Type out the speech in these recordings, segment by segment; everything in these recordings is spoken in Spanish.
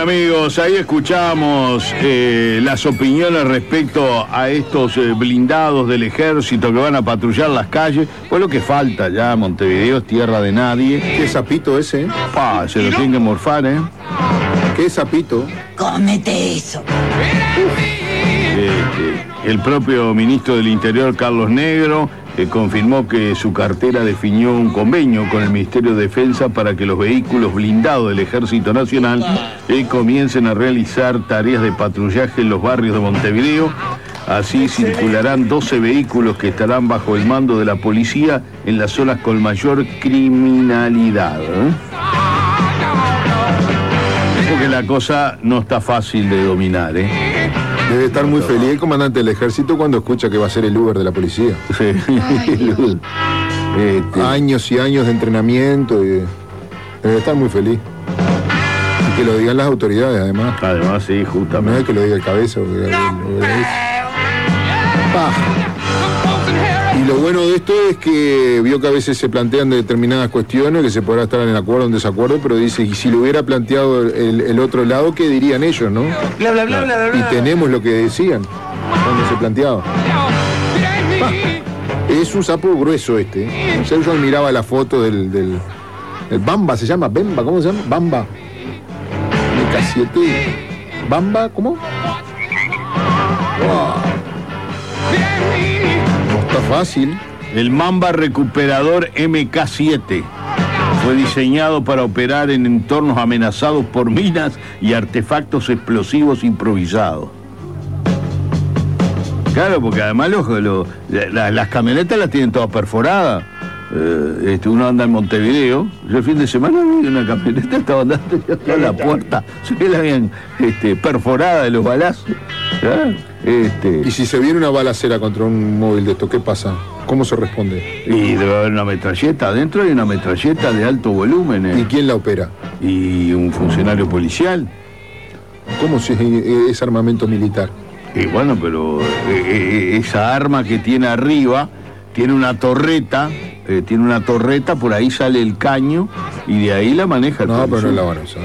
amigos, ahí escuchamos las opiniones respecto a estos blindados del ejército que van a patrullar las calles. Pues lo que falta ya, Montevideo es tierra de nadie. ¿Qué sapito ese? Se lo tienen que morfar, ¿eh? ¿Qué sapito? Cómete eso. El propio ministro del Interior, Carlos Negro, confirmó que su cartera definió un convenio con el Ministerio de Defensa para que los vehículos blindados del Ejército Nacional comiencen a realizar tareas de patrullaje en los barrios de Montevideo. Así circularán 12 vehículos que estarán bajo el mando de la policía en las zonas con mayor criminalidad. Porque la cosa no está fácil de dominar, Debe estar muy feliz el comandante del ejército cuando escucha que va a ser el Uber de la policía. Sí. Años y años de entrenamiento y debe estar muy feliz. Y que lo digan las autoridades, además. Además, sí, justamente. No es que lo diga el cabeza. Y lo bueno de esto es que vio que a veces se plantean determinadas cuestiones, que se podrá estar en acuerdo o en desacuerdo, pero dice, y si lo hubiera planteado el otro lado, ¿qué dirían ellos, no? Bla, bla, bla, bla, bla. Y tenemos lo que decían cuando se planteaba. Es un sapo grueso este. Ayer yo miraba la foto del Bamba, se llama Bemba, ¿cómo se llama? Bamba. MK7. Bamba, ¿cómo? Wow. No está fácil. El Mamba Recuperador MK7 fue diseñado para operar en entornos amenazados por minas y artefactos explosivos improvisados. Claro, porque además las camionetas las tienen todas perforadas. Uno anda en Montevideo. Yo el fin de semana vi una camioneta, estaba andando a la puerta, se la habían perforada de los balazos. Y si se viene una balacera contra un móvil de esto, ¿qué pasa? ¿Cómo se responde? Y debe haber una metralleta, adentro hay una metralleta de alto volumen. ¿Y quién la opera? Y un funcionario policial. ¿Cómo si es armamento militar? Y bueno, pero esa arma que tiene arriba tiene una torreta, por ahí sale el caño y de ahí la maneja el No, policía. pero no la van a usar.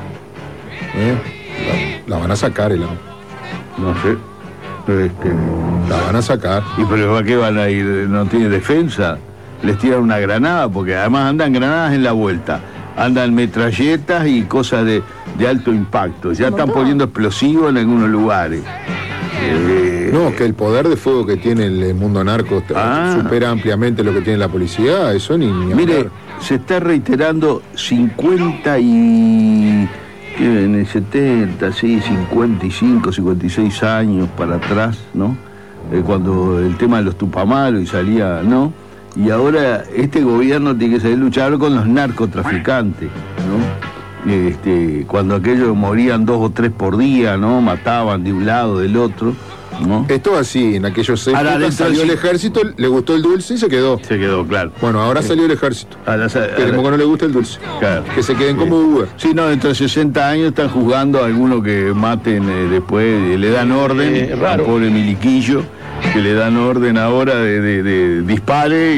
La van a sacar el arma. No sé. La van a sacar. ¿Y pero para qué van a ir? ¿No tiene defensa? Les tiran una granada, porque además andan granadas en la vuelta. Andan metralletas y cosas de alto impacto. Ya están poniendo explosivos en algunos lugares. No, que el poder de fuego que tiene el mundo narco supera ampliamente lo que tiene la policía. Eso ni Mire, hablar. se está reiterando 50 y... en el 70, sí, 55, 56 años para atrás, ¿no? Cuando el tema de los Tupamaros y salía, ¿no? Y ahora este gobierno tiene que salir a luchar con los narcotraficantes, ¿no? Cuando aquellos morían 2 o 3 por día, ¿no? Mataban de un lado, del otro, ¿no? Esto así, en aquellos Ahora, épocas salió el ejército, le gustó el dulce y se quedó. Se quedó, claro. Bueno, ahora salió el ejército. Esperemos que no le guste el dulce. Claro. Que se queden como Uber. Sí, no, dentro de 60 años están juzgando a algunos que maten después, le dan orden al pobre miliquillo, que le dan orden ahora de dispare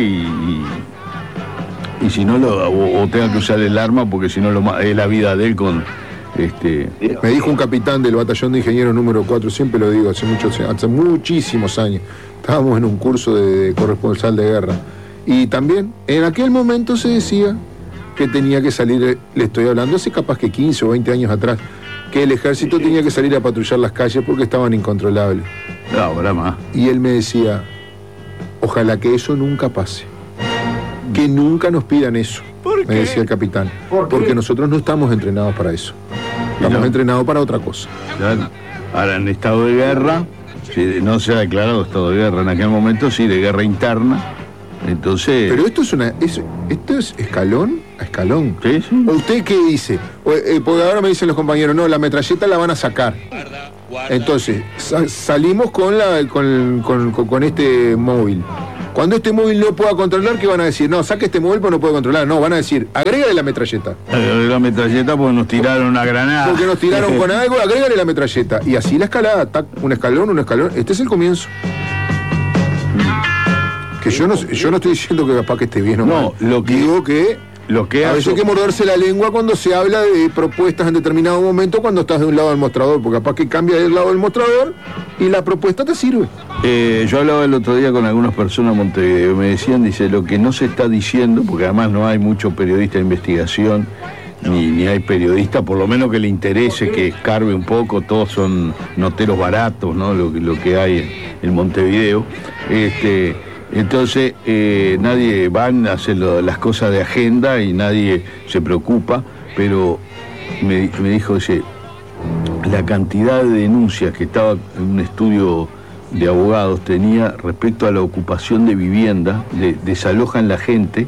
y si no, o tenga que usar el arma, porque si no es la vida de él con... Me dijo un capitán del batallón de ingenieros número 4, siempre lo digo, hace muchísimos años, estábamos en un curso de corresponsal de guerra, y también en aquel momento se decía que tenía que salir, le estoy hablando hace capaz que 15 o 20 años atrás, que el ejército tenía que salir a patrullar las calles porque estaban incontrolables. No, ahora más. Y él me decía, ojalá que eso nunca pase, que nunca nos pidan eso, me decía el capitán, porque nosotros no estamos entrenados para eso. Estamos entrenados para otra cosa. Claro. Ahora, en estado de guerra, no se ha declarado estado de guerra en aquel momento, sí, de guerra interna. Entonces... Pero esto es escalón a escalón. ¿Sí? ¿O usted qué dice? Porque ahora me dicen los compañeros, no, la metralleta la van a sacar. Entonces, salimos con este móvil. Cuando este móvil no pueda controlar, ¿qué van a decir? No, saque este móvil porque no puede controlar. No, van a decir, agrégale la metralleta. La metralleta porque nos tiraron una granada. Porque nos tiraron con algo, agrégale la metralleta. Y así la escalada, un escalón. Este es el comienzo. Que yo no estoy diciendo que capaz que esté bien o mal. No, digo que lo que a veces hay que morderse la lengua cuando se habla de propuestas en determinado momento cuando estás de un lado del mostrador, porque capaz que cambia del lado del mostrador y la propuesta te sirve. Yo hablaba el otro día con algunas personas en Montevideo, me decían, dice, lo que no se está diciendo, porque además no hay mucho periodista de investigación, ni hay periodista, por lo menos que le interese, que escarbe un poco, todos son noteros baratos, ¿no? Lo que hay en Montevideo. Entonces, nadie van a hacer las cosas de agenda y nadie se preocupa, pero me dijo, dice, la cantidad de denuncias que estaba en un estudio de abogados tenía respecto a la ocupación de vivienda, desalojan la gente,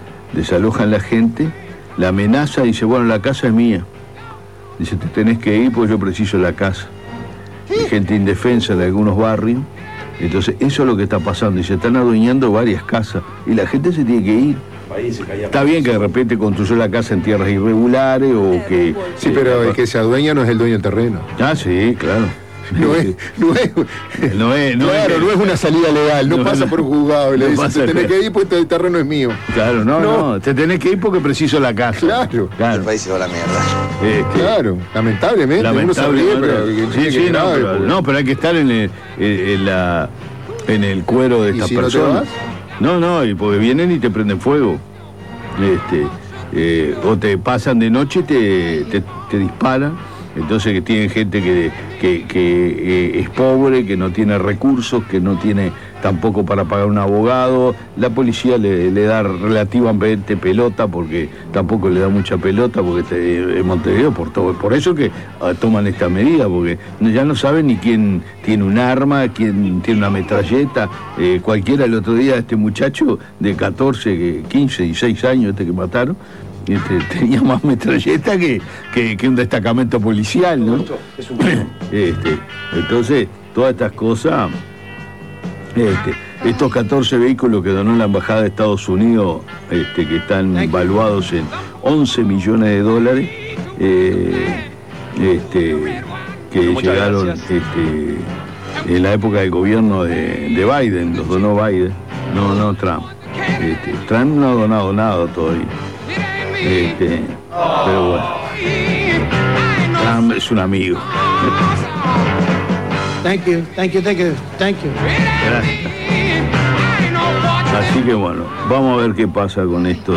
la amenaza, dice, bueno, la casa es mía. Dice, te tenés que ir porque yo preciso la casa. Hay gente indefensa de algunos barrios. Entonces, eso es lo que está pasando. Y se están adueñando varias casas. Y la gente se tiene que ir. Está bien que de repente construyó la casa en tierras irregulares o que... Sí, pero el que se adueña no es el dueño del terreno. Ah, sí, claro. No es una salida legal, no pasa por un juzgado y le dicen, te tenés que ir porque el terreno es mío. Claro, no, te tenés que ir porque preciso la casa. Claro. El país se va a la mierda. Claro, lamentablemente. Uno se ríe, pero pero hay que estar en el cuero de estas personas. No, y porque vienen y te prenden fuego. O te pasan de noche y te disparan. Entonces que tienen gente que es pobre, que no tiene recursos, que no tiene tampoco para pagar un abogado. La policía le da relativamente pelota, porque tampoco le da mucha pelota, porque en Montevideo por eso que toman esta medida, porque ya no saben ni quién tiene un arma, quién tiene una metralleta. Cualquiera, el otro día este muchacho de 14, 15, 16 años que mataron, tenía más metralleta que un destacamento policial, ¿no? Entonces, todas estas cosas, estos 14 vehículos que donó la Embajada de Estados Unidos, que están valuados en $11 millones, que llegaron en la época del gobierno de Biden, los donó Biden, no Trump. Trump no ha donado nada todavía. Pero bueno, Trump es un amigo. Thank you. Gracias. Así que bueno, vamos a ver qué pasa con esto,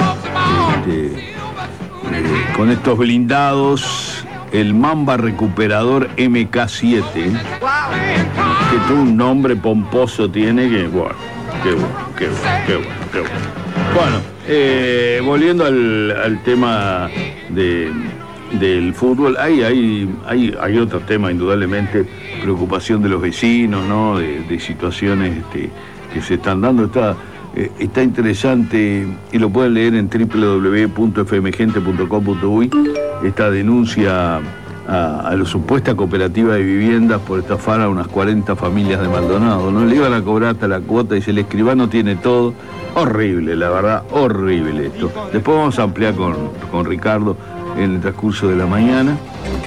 con estos blindados. El Mamba Recuperador MK7, que tiene un nombre pomposo, tiene que, bueno, qué bueno. Bueno, volviendo al tema del fútbol, hay otro tema, indudablemente, preocupación de los vecinos, ¿no? De situaciones que se están dando. Está interesante, y lo pueden leer en www.fmgente.com.uy, esta denuncia a la supuesta cooperativa de viviendas por estafar a unas 40 familias de Maldonado, ¿no? Le iban a cobrar hasta la cuota y el escribano tiene todo. Horrible, la verdad, horrible esto. Después vamos a ampliar con Ricardo en el transcurso de la mañana.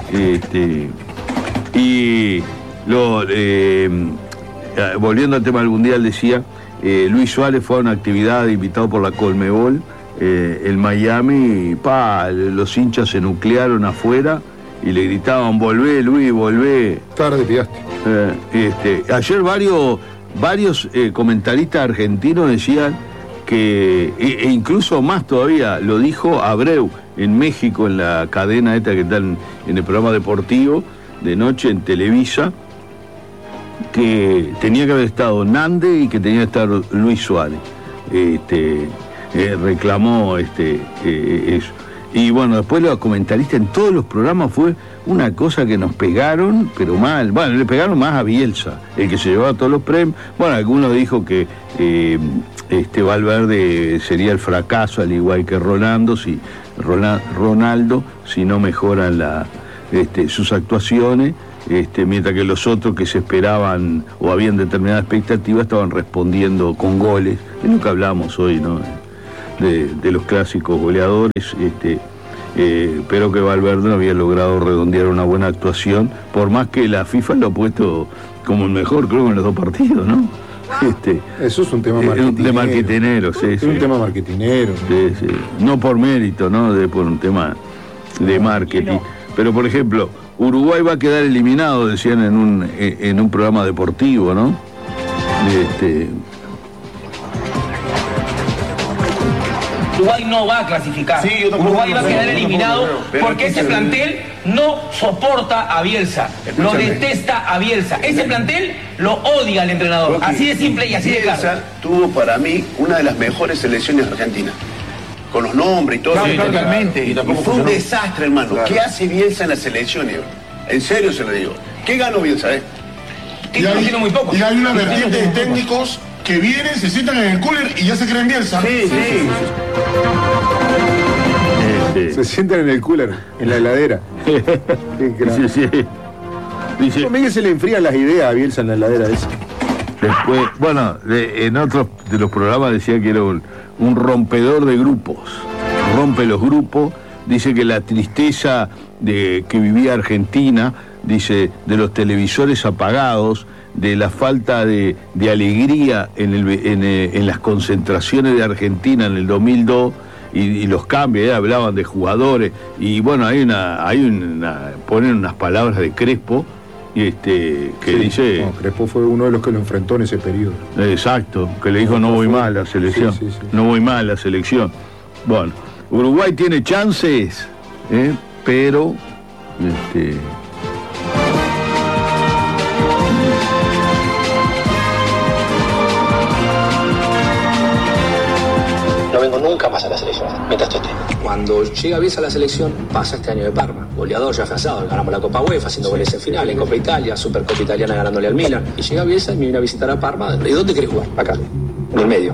Volviendo al tema del Mundial, decía, Luis Suárez fue a una actividad invitado por la Conmebol en Miami, y los hinchas se nuclearon afuera y le gritaban, volvé Luis, volvé. Tarde pillaste. Ayer varios comentaristas argentinos decían que, e incluso más todavía, lo dijo Abreu en México, en la cadena esta que está en el programa deportivo de noche en Televisa, que tenía que haber estado Nande y que tenía que estar Luis Suárez. Reclamó eso. Y bueno, después los comentaristas en todos los programas fue una cosa que nos pegaron, pero mal. Bueno, le pegaron más a Bielsa, el que se llevaba todos los premios. Bueno, algunos dijo que Valverde sería el fracaso, al igual que Ronaldo, si no mejoran sus actuaciones, mientras que los otros que se esperaban o habían determinada expectativa estaban respondiendo con goles. Es lo que hablamos hoy, ¿no? De los clásicos goleadores, pero que Valverde no había logrado redondear una buena actuación, por más que la FIFA lo ha puesto como el mejor, creo, en los dos partidos, ¿no? Eso es un tema marketinero. De marketinero, sí. Es un tema marketinero. Sí, sí. No por mérito, ¿no? Por un tema de marketing. Pero, por ejemplo, Uruguay va a quedar eliminado, decían en un programa deportivo, ¿no? Uruguay no va a clasificar. Sí, Uruguay va a quedar eliminado porque ese plantel no soporta a Bielsa. Lo detesta a Bielsa. Ese plantel lo odia al entrenador. Así de simple y así de claro. Bielsa tuvo para mí una de las mejores selecciones argentinas. Con los nombres y todo. Sí, totalmente. Y fue un desastre, hermano. Claro. ¿Qué hace Bielsa en las selecciones? En serio se lo digo. ¿Qué ganó Bielsa, Y hay una vertiente de técnicos que vienen, se sientan en el cooler y ya se creen Bielsa. Sí. Se sientan en el cooler, en la heladera. Sí. Dice, ¿cómo que se le enfrían las ideas a Bielsa en la heladera esa? Después, bueno, en otros de los programas decía que era un rompedor de grupos. Rompe los grupos. Dice que la tristeza que vivía Argentina, dice, de los televisores apagados, de la falta de alegría en las concentraciones de Argentina en el 2002 y los cambios, hablaban de jugadores y bueno, ponen unas palabras de Crespo que dice... No, Crespo fue uno de los que lo enfrentó en ese periodo. Exacto, que le dijo no voy mal a la selección, no voy mal a la selección. Bueno, Uruguay tiene chances, pero... No vengo nunca más a la selección, mientras tú estés. Cuando llega Bielsa a la selección, pasa este año de Parma. Goleador ya fracasado, ganamos la Copa UEFA, haciendo goles en final, en Copa Italia, Supercopa Italiana ganándole al Milan. Y llega Bielsa y me viene a visitar a Parma. ¿De dónde querés jugar? Acá, en el medio.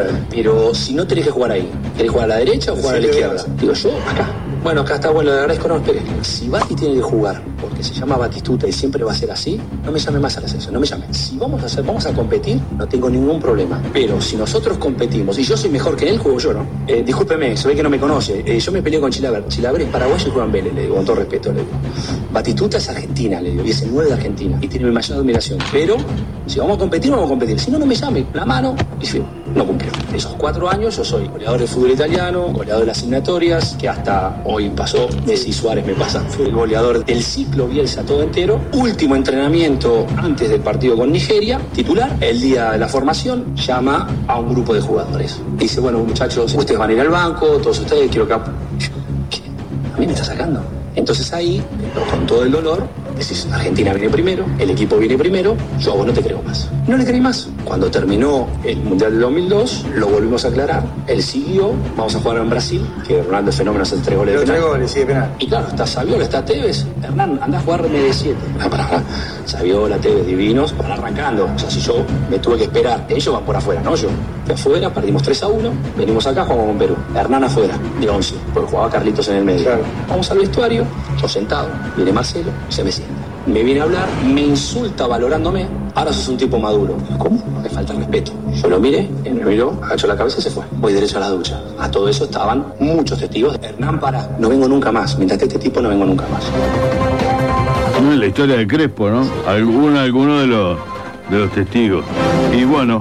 Pero si no tenés que jugar ahí, ¿querés jugar a la derecha o jugar a la izquierda? Digo yo, acá. Bueno, acá está bueno, le agradezco, no esperes. Si Bati tiene que jugar, porque se llama Batistuta y siempre va a ser así, no me llame más a la selección, no me llame. Si vamos a competir, no tengo ningún problema. Pero si nosotros competimos y yo soy mejor que él, juego yo, ¿no? Discúlpeme, se ve que no me conoce. Yo me peleo con Chilaver. Chilaver es paraguayo y juega en Vélez, le digo, con todo respeto, le digo. Batistuta es argentina, le digo, y es el 9 de Argentina, y tiene mi mayor admiración. Pero, si vamos a competir, vamos a competir. Si no, no me llame, la mano, y fin, no cumplió. Esos 4 años yo soy goleador de fútbol italiano, goleador de las eliminatorias, que hasta hoy pasó, Messi y Suárez me pasan, fui el goleador del ciclo Bielsa todo entero. Último entrenamiento antes del partido con Nigeria, titular, el día de la formación, llama a un grupo de jugadores. Dice, bueno, muchachos, ustedes van a ir al banco, todos ustedes, quiero que... ¿Qué? ¿A mí me está sacando? Entonces ahí, con todo el dolor, decís, Argentina viene primero, el equipo viene primero, yo a vos no te creo más. No le creí más. Cuando terminó el Mundial del 2002, lo volvimos a aclarar, él siguió, vamos a jugar en Brasil, que Ronaldo Fenómeno hace 3 goles de penal. 3 goles, sí, de penal. Y claro, está Saviola, está Tevez, Hernán, anda a jugarme de 7. Saviola, Tevez, divinos, van arrancando. O sea, si yo me tuve que esperar, ellos van por afuera, no yo. Fui afuera, perdimos 3-1, venimos acá, jugamos con Perú. Hernán afuera, de 11, porque jugaba Carlitos en el medio. Claro. Vamos al vestuario, yo sentado, viene Marcelo, se me sienta. Me viene a hablar, me insulta valorándome, ahora sos un tipo maduro. ¿Cómo? Me falta respeto. Yo lo miré, él me miró, agachó la cabeza y se fue. Voy derecho a la ducha. A todo eso estaban muchos testigos. Hernán, para, no vengo nunca más. Mientras que este tipo no vengo nunca más. No es la historia de Crespo, ¿no? Alguno de los testigos. Y bueno,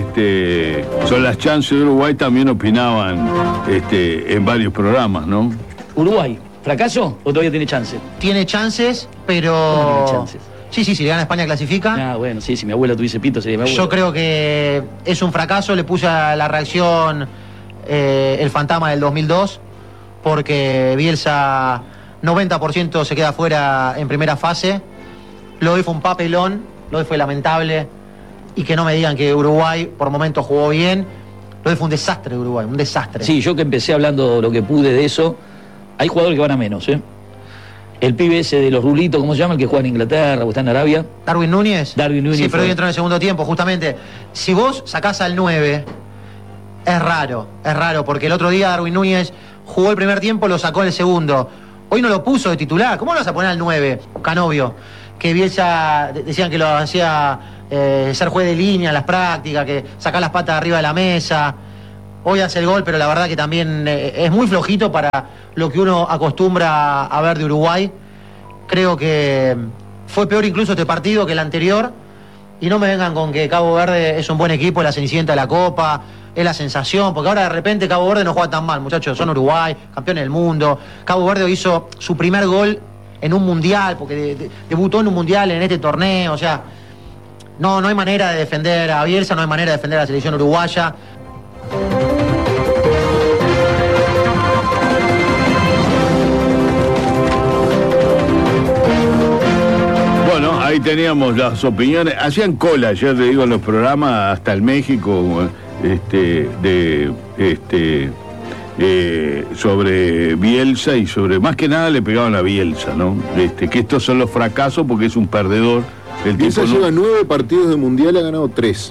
son las chances de Uruguay, también opinaban en varios programas, ¿no? Uruguay, ¿fracaso o todavía tiene chance? Tiene chances, pero... ¿Cómo tiene chances? Sí, si gana España clasifica. Ah, bueno, sí, si mi abuela tuviese pito sería mi abuela. Yo creo que es un fracaso, le puse a la reacción el fantasma del 2002, porque Bielsa 90% se queda fuera en primera fase. Lo de hoy fue un papelón, lo de hoy fue lamentable, y que no me digan que Uruguay por momentos jugó bien. Lo de hoy fue un desastre de Uruguay, un desastre. Sí, yo que empecé hablando lo que pude de eso, hay jugadores que van a menos, ¿eh? El pibe ese de los rulitos, ¿cómo se llama? El que juega en Inglaterra o está en Arabia. Darwin Núñez. Sí, pero hoy entró en el segundo tiempo, justamente. Si vos sacás al 9, es raro, porque el otro día Darwin Núñez jugó el primer tiempo, lo sacó en el segundo. Hoy no lo puso de titular. ¿Cómo lo vas a poner al 9? Canovio, que Bielsa decían que lo hacía ser juez de línea en las prácticas, que sacar las patas arriba de la mesa. Hoy hace el gol, pero la verdad que también es muy flojito para lo que uno acostumbra a ver de Uruguay. Creo que fue peor incluso este partido que el anterior, Y no me vengan con que Cabo Verde es un buen equipo, es la cenicienta de la Copa, es la sensación, porque ahora de repente Cabo Verde no juega tan mal, muchachos, son Uruguay, campeones del mundo. Cabo Verde hizo su primer gol en un mundial, porque debutó en un mundial en este torneo, o sea, no hay manera de defender a Bielsa, no hay manera de defender a la selección uruguaya. Bueno, ahí teníamos las opiniones. Hacían cola, ya te digo, en los programas hasta el México, sobre Bielsa y sobre, más que nada le pegaban a Bielsa, ¿no? Que estos son los fracasos porque es un perdedor. Bielsa lleva 9 partidos de mundial y ha ganado 3.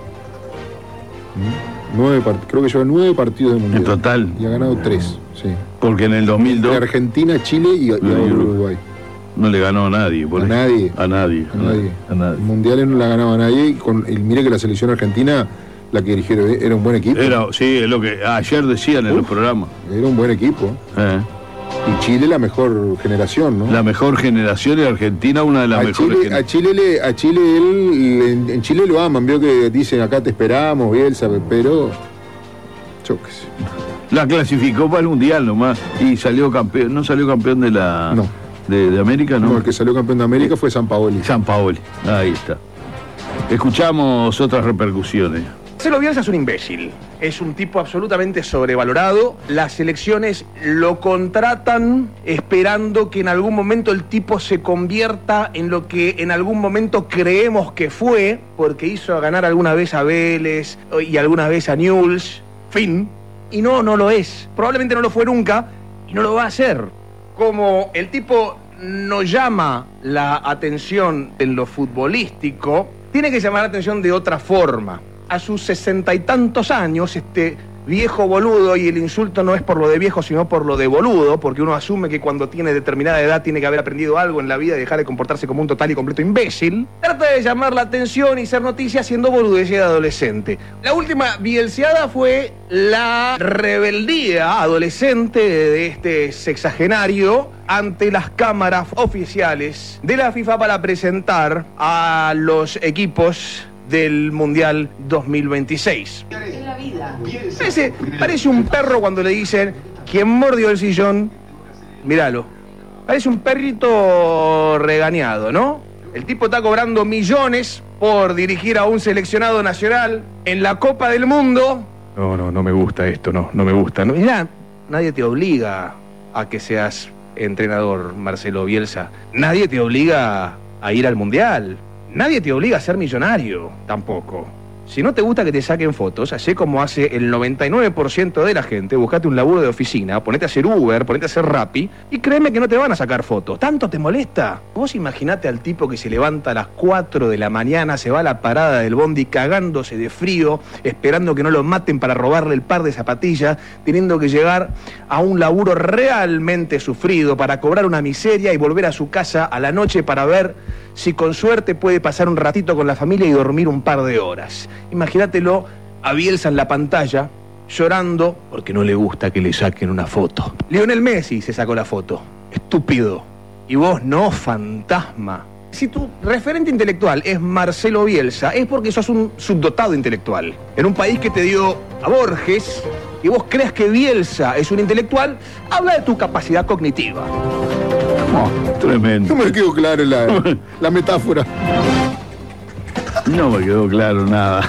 Creo que lleva 9 partidos de mundial. En total. Y ha ganado 3, sí. Porque en el 2002... De Argentina, Chile y Uruguay. No le ganó a nadie. A nadie. A nadie. Mundiales no la ganaba nadie. Y mire que la selección argentina, la que dirigieron, era un buen equipo. Sí, es lo que ayer decían en el programa. Era un buen equipo. Y Chile la mejor generación, ¿no? La mejor generación y Argentina una de las mejores generaciones. En Chile lo aman, vio que dicen acá te esperamos, Bielsa, pero yo qué sé. La clasificó para el Mundial nomás y salió campeón. ¿No salió campeón de la... No. De América, no? No, el que salió campeón de América fue Sampaoli. Sampaoli, ahí está. Escuchamos otras repercusiones. Marcelo Bielsa es un imbécil, es un tipo absolutamente sobrevalorado. Las selecciones lo contratan esperando que en algún momento el tipo se convierta en lo que en algún momento creemos que fue, porque hizo ganar alguna vez a Vélez y alguna vez a Newell's, fin. Y no lo es. Probablemente no lo fue nunca y no lo va a hacer. Como el tipo no llama la atención en lo futbolístico, tiene que llamar la atención de otra forma. A sus 60 y tantos años, este viejo boludo, y el insulto no es por lo de viejo, sino por lo de boludo, porque uno asume que cuando tiene determinada edad tiene que haber aprendido algo en la vida y dejar de comportarse como un total y completo imbécil, trata de llamar la atención y ser noticia haciendo boludez de adolescente. La última bielseada fue la rebeldía adolescente de este sexagenario ante las cámaras oficiales de la FIFA para presentar a los equipos del Mundial 2026. Es la vida. Parece un perro cuando le dicen ¿quién mordió el sillón? Míralo. Parece un perrito regañado, ¿no? El tipo está cobrando millones por dirigir a un seleccionado nacional en la Copa del Mundo. No me gusta esto, no me gusta. No, mirá, nadie te obliga a que seas entrenador, Marcelo Bielsa. Nadie te obliga a ir al Mundial. Nadie te obliga a ser millonario, tampoco. Si no te gusta que te saquen fotos, hacé como hace el 99% de la gente, buscate un laburo de oficina, ponete a hacer Uber, ponete a hacer Rappi, y créeme que no te van a sacar fotos. ¿Tanto te molesta? Vos imaginate al tipo que se levanta a las 4 de la mañana, se va a la parada del bondi cagándose de frío, esperando que no lo maten para robarle el par de zapatillas, teniendo que llegar a un laburo realmente sufrido para cobrar una miseria y volver a su casa a la noche para ver si con suerte puede pasar un ratito con la familia y dormir un par de horas. Imagínatelo a Bielsa en la pantalla, llorando porque no le gusta que le saquen una foto. Lionel Messi se sacó la foto. Estúpido. Y vos no, fantasma. Si tu referente intelectual es Marcelo Bielsa, es porque sos un subdotado intelectual. En un país que te dio a Borges, y vos creas que Bielsa es un intelectual, habla de tu capacidad cognitiva. Tremendo. No me quedó claro la metáfora. No me quedó claro nada.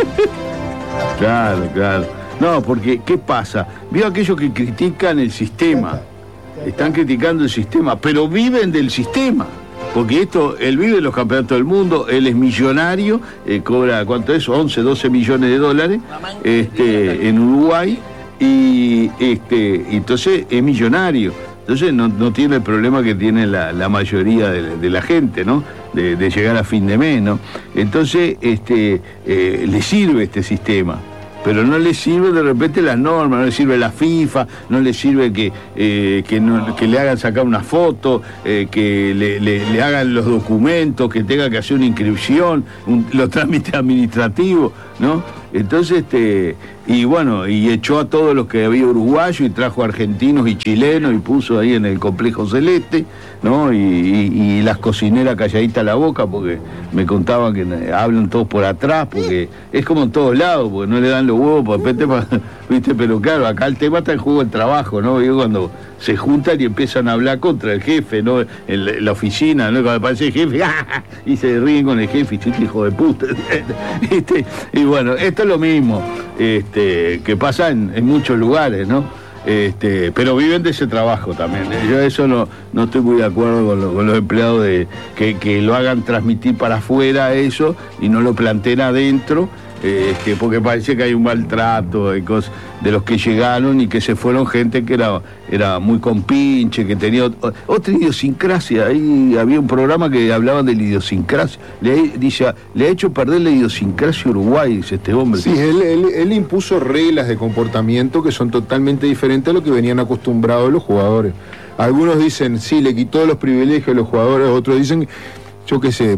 Claro. No, porque, ¿qué pasa? Veo aquellos que critican el sistema. Están criticando el sistema, pero viven del sistema. Porque él vive en los campeonatos del mundo, él es millonario, cobra, ¿cuánto es? 11, 12 millones de dólares en Uruguay, y entonces es millonario. Entonces no tiene el problema que tiene la mayoría de la gente, ¿no? De llegar a fin de mes, ¿no? Entonces le sirve este sistema, pero no le sirve de repente las normas, no le sirve la FIFA, no le sirve que le hagan sacar una foto, que le hagan los documentos, que tenga que hacer una inscripción, los trámites administrativos, ¿no? Entonces, y bueno, y echó a todos los que había uruguayos y trajo argentinos y chilenos y puso ahí en el complejo celeste, ¿no? Y las cocineras calladitas a la boca porque me contaban que hablan todos por atrás, porque es como en todos lados, porque no le dan los huevos, por repente, ¿viste? Pero claro, acá el tema está en juego del trabajo, ¿no? Digo, cuando se juntan y empiezan a hablar contra el jefe, ¿no? En la oficina, ¿no? Cuando aparece el jefe, ¡ah! Y se ríen con el jefe, y hijo de puta. Y bueno, esto es lo mismo, que pasa en muchos lugares, ¿no? Pero viven de ese trabajo también. Yo eso no estoy muy de acuerdo con los empleados de que lo hagan transmitir para afuera eso y no lo planteen adentro. Porque parece que hay un maltrato de cosas de los que llegaron y que se fueron gente que era muy compinche, que tenía otra idiosincrasia. Ahí había un programa que hablaban de la idiosincrasia. Le ha hecho perder la idiosincrasia a Uruguay, dice este hombre. Sí, él impuso reglas de comportamiento que son totalmente diferentes a lo que venían acostumbrados los jugadores. Algunos dicen, sí, le quitó los privilegios a los jugadores, otros dicen, yo qué sé,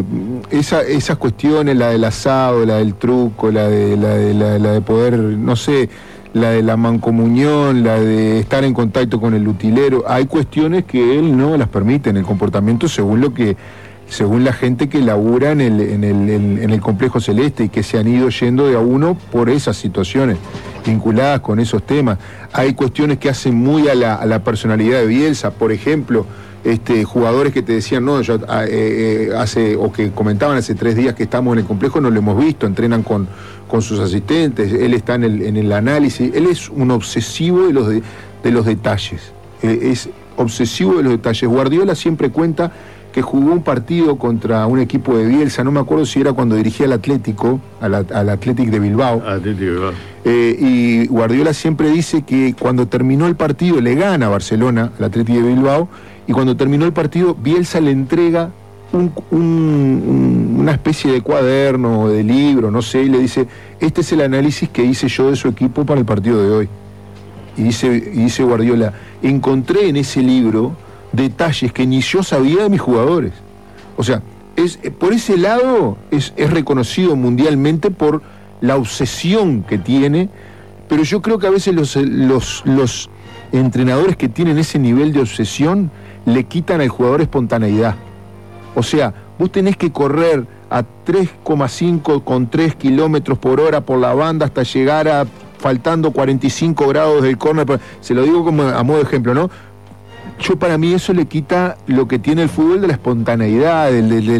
esas cuestiones, la del asado, la del truco, la de poder, no sé, la de la mancomunión, la de estar en contacto con el utilero, hay cuestiones que él no las permite en el comportamiento según la gente que labura en el complejo celeste y que se han ido yendo de a uno por esas situaciones vinculadas con esos temas. Hay cuestiones que hacen muy a la personalidad de Bielsa, por ejemplo, jugadores que te decían, no, yo o que comentaban hace 3 días que estamos en el complejo, no lo hemos visto, entrenan con sus asistentes, él está en el análisis, él es un obsesivo de los detalles, es obsesivo de los detalles. Guardiola siempre cuenta que jugó un partido contra un equipo de Bielsa, no me acuerdo si era cuando dirigía al Atlético, al Athletic de Bilbao. Y Guardiola siempre dice que cuando terminó el partido le gana a Barcelona, al Athletic de Bilbao, y cuando terminó el partido, Bielsa le entrega una especie de cuaderno o de libro, no sé, y le dice, este es el análisis que hice yo de su equipo para el partido de hoy. Y dice Guardiola, encontré en ese libro detalles que ni yo sabía de mis jugadores. O sea, por ese lado es reconocido mundialmente por la obsesión que tiene, pero yo creo que a veces los entrenadores que tienen ese nivel de obsesión le quitan al jugador espontaneidad. O sea, vos tenés que correr a 3,5 con 3 kilómetros por hora por la banda hasta llegar faltando 45 grados del córner. Se lo digo como a modo de ejemplo, ¿no? Para mí eso le quita lo que tiene el fútbol de la espontaneidad,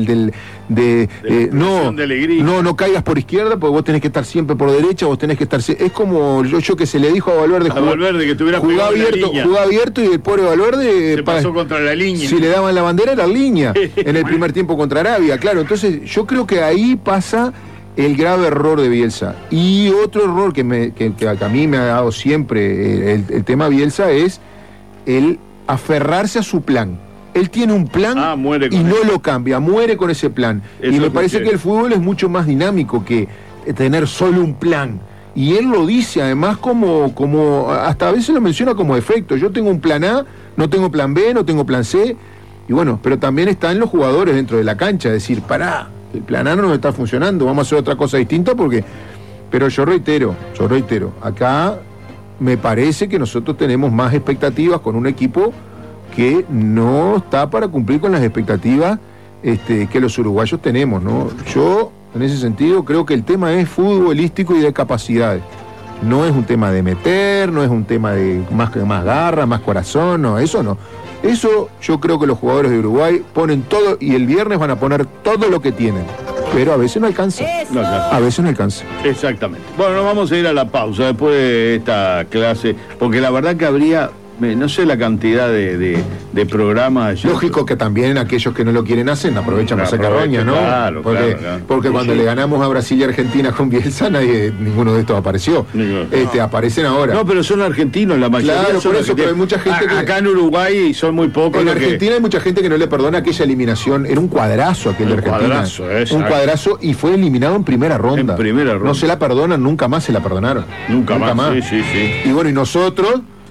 no caigas por izquierda porque vos tenés que estar siempre por derecha, vos tenés que estar... Es como yo que se le dijo a Valverde, que tuviera jugaba abierto y el pobre Valverde se pasó contra la línea. Si le daban la bandera era línea en el primer tiempo contra Arabia, claro. Entonces yo creo que ahí pasa el grave error de Bielsa. Y otro error que a mí me ha dado siempre el tema Bielsa es el aferrarse a su plan. Él tiene un plan y no lo cambia, muere con ese plan. Eso y me parece que el fútbol es mucho más dinámico que tener solo un plan. Y él lo dice además como hasta a veces lo menciona como defecto. Yo tengo un plan A, no tengo plan B, no tengo plan C. Y bueno, pero también están los jugadores dentro de la cancha, decir, pará, el plan A no nos está funcionando, vamos a hacer otra cosa distinta porque... Pero yo reitero, acá me parece que nosotros tenemos más expectativas con un equipo que no está para cumplir con las expectativas que los uruguayos tenemos, ¿no? Yo, en ese sentido, creo que el tema es futbolístico y de capacidades. No es un tema de meter, no es un tema de más garra, más corazón, no, eso no. Eso yo creo que los jugadores de Uruguay ponen todo y el viernes van a poner todo lo que tienen. Pero a veces no alcanza. A veces no alcanza. Exactamente. Bueno, nos vamos a ir a la pausa después de esta clase, porque la verdad que habría, no sé la cantidad de programas. Lógico que también aquellos que no lo quieren hacer aprovechan para sacar roña, ¿no? Claro, porque cuando le ganamos a Brasil y Argentina con Bielsa, ninguno de estos apareció. Aparecen ahora. No, pero son argentinos la mayoría. Claro, por eso, pero hay mucha gente acá en Uruguay son muy pocos. En Argentina hay mucha gente que no le perdona aquella eliminación. Era un cuadrazo aquel de Argentina. Un cuadrazo y fue eliminado en primera ronda. No se la perdonan, nunca más se la perdonaron. Nunca más. Sí. Y bueno, y nosotros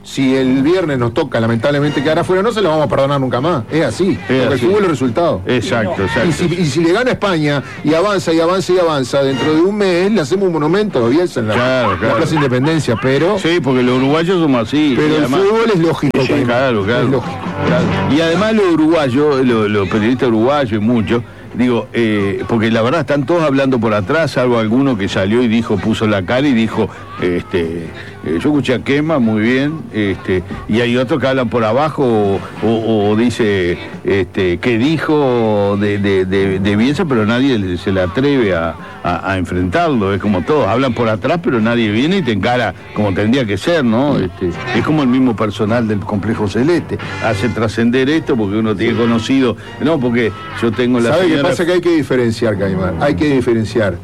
si el viernes nos toca lamentablemente quedar afuera, no se lo vamos a perdonar nunca más. Es así, porque el fútbol es el resultado. Exacto, exacto. Y si le gana a España y avanza y avanza y avanza, dentro de un mes le hacemos un monumento a Bielsa en la Plaza Independencia, pero... Sí, porque los uruguayos somos así. Pero además, el fútbol es lógico. Sí, claro. Es lógico. Y además los uruguayos, los periodistas uruguayos y muchos, digo, porque la verdad están todos hablando por atrás, salvo alguno que salió y dijo, puso la cara y dijo, yo escuché a Quema muy bien, y hay otros que hablan por abajo o dice que dijo de Bielsa, pero nadie se le atreve a enfrentarlo. Es como todos, hablan por atrás, pero nadie viene y te encara como tendría que ser, ¿no? Es como el mismo personal del Complejo Celeste, hace trascender esto porque uno tiene conocido, no, porque yo tengo la... ¿Sabe qué pasa? Que hay que diferenciar, Caimán, hay que diferenciar.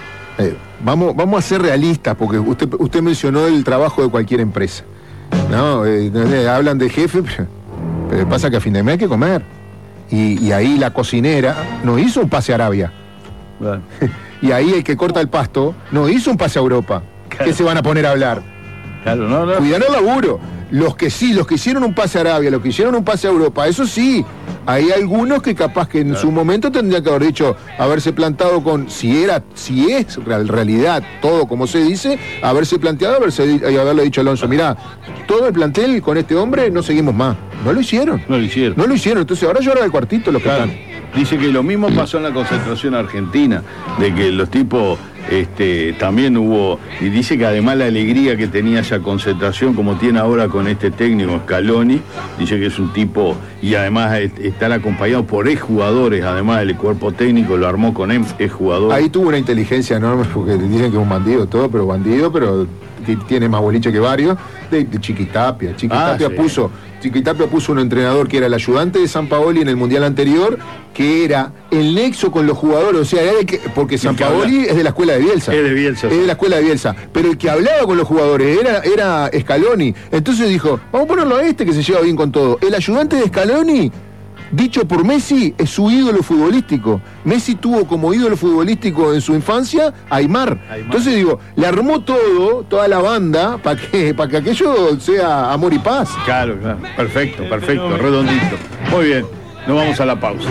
Vamos a ser realistas, porque usted mencionó el trabajo de cualquier empresa, ¿no? Hablan de jefe, pero pasa que a fin de mes hay que comer. Y ahí la cocinera no hizo un pase a Arabia. Bueno. Y ahí el que corta el pasto no hizo un pase a Europa. Claro. ¿Qué se van a poner a hablar? Claro, no. Cuidan el laburo. Los que hicieron un pase a Arabia, los que hicieron un pase a Europa, eso sí. Hay algunos que capaz que en su momento tendrían que haber dicho, haberse plantado con, si es realidad todo como se dice, haberse planteado y haberle dicho a Alonso, mirá, todo el plantel con este hombre no seguimos más. No lo hicieron. Entonces ahora llora del cuartito los que están. Dice que lo mismo pasó en la concentración argentina, de que los tipos también hubo, y dice que además la alegría que tenía esa concentración, como tiene ahora con este técnico Scaloni, dice que es un tipo, y además estar acompañado por exjugadores, además del cuerpo técnico lo armó con exjugadores. Ahí tuvo una inteligencia enorme, porque dicen que es un bandido todo, pero que tiene más boliche que varios, de Chiquitapia. Chiquitapia puso un entrenador que era el ayudante de Sampaoli en el Mundial anterior, que era el nexo con los jugadores, o sea, porque Sampaoli es de la escuela de Bielsa. Es de Bielsa. Es de la escuela de Bielsa. Pero el que hablaba con los jugadores era Scaloni. Entonces dijo, vamos a ponerlo a que se lleva bien con todo. El ayudante de Scaloni, dicho por Messi, es su ídolo futbolístico. Messi tuvo como ídolo futbolístico en su infancia a Aymar. Entonces digo, le armó toda la banda para que aquello sea amor y paz. Claro. Perfecto, redondito. Muy bien, nos vamos a la pausa.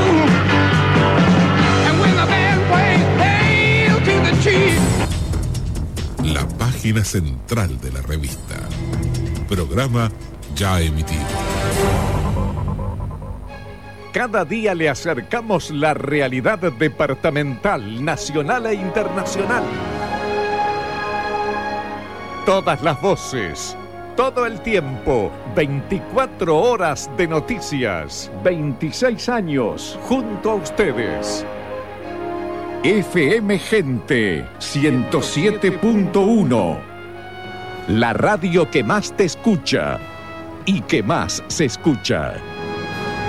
La página central de la revista. Programa ya emitido. Cada día le acercamos la realidad departamental, nacional e internacional. Todas las voces, todo el tiempo, 24 horas de noticias, 26 años junto a ustedes. FM Gente 107.1, la radio que más te escucha y que más se escucha.